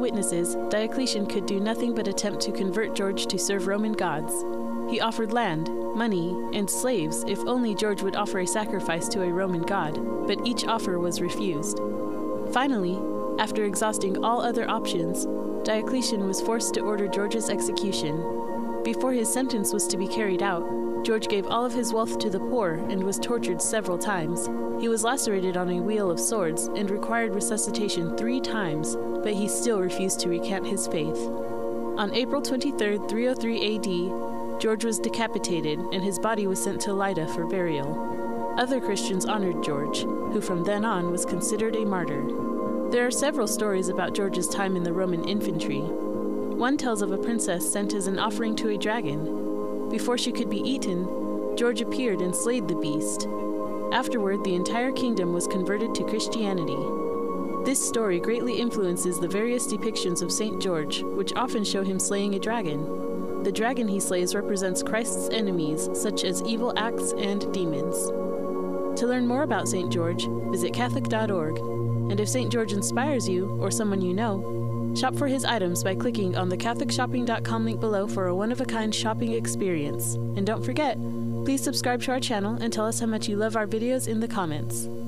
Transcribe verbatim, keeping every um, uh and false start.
witnesses, Diocletian could do nothing but attempt to convert George to serve Roman gods. He offered land, money, and slaves if only George would offer a sacrifice to a Roman god, but each offer was refused. Finally, after exhausting all other options, Diocletian was forced to order George's execution. Before his sentence was to be carried out, George gave all of his wealth to the poor and was tortured several times. He was lacerated on a wheel of swords and required resuscitation three times, but he still refused to recant his faith. On April twenty-third, three oh three A D, George was decapitated and his body was sent to Lydda for burial. Other Christians honored George, who from then on was considered a martyr. There are several stories about George's time in the Roman infantry. One tells of a princess sent as an offering to a dragon. Before she could be eaten, George appeared and slayed the beast. Afterward, the entire kingdom was converted to Christianity. This story greatly influences the various depictions of Saint George, which often show him slaying a dragon. The dragon he slays represents Christ's enemies, such as evil acts and demons. To learn more about Saint George, visit Catholic dot org, and if Saint George inspires you, or someone you know, shop for his items by clicking on the Catholic Shopping dot com link below for a one-of-a-kind shopping experience. And don't forget, please subscribe to our channel and tell us how much you love our videos in the comments.